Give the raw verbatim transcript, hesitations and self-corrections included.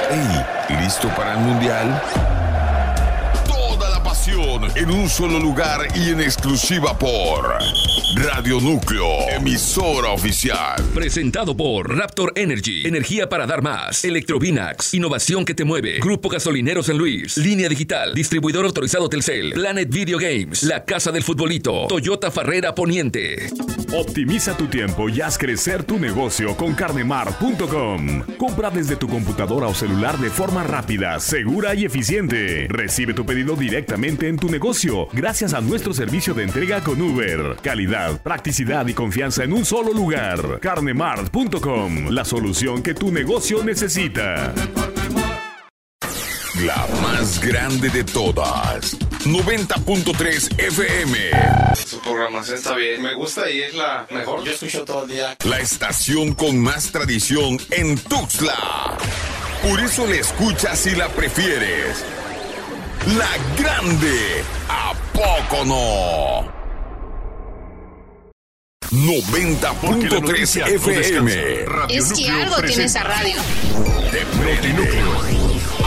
Hey, ¿listo para el mundial? Toda la pasión en un solo lugar y en exclusiva por Radio Núcleo, emisora oficial. Presentado por Raptor Energy, energía para dar más. Electrovinax, innovación que te mueve. Grupo Gasolinero San Luis, Línea Digital, distribuidor autorizado Telcel. Planet Video Games, la casa del futbolito. Toyota Farrera Poniente. Optimiza tu tiempo y haz crecer tu negocio con carnemart punto com. Compra desde tu computadora o celular de forma rápida, segura y eficiente. Recibe tu pedido directamente en tu negocio gracias a nuestro servicio de entrega con Uber. Calidad, practicidad y confianza en un solo lugar. carnemart punto com, la solución que tu negocio necesita. La más grande de todas. noventa punto tres F M. Su programación está bien. Me gusta y es la mejor. Yo escucho todo el día. La estación con más tradición en Tuxtla. Por eso la escuchas y la prefieres. La grande. ¿A poco no? noventa punto tres F M. Es que algo tiene esa radio. Te prende.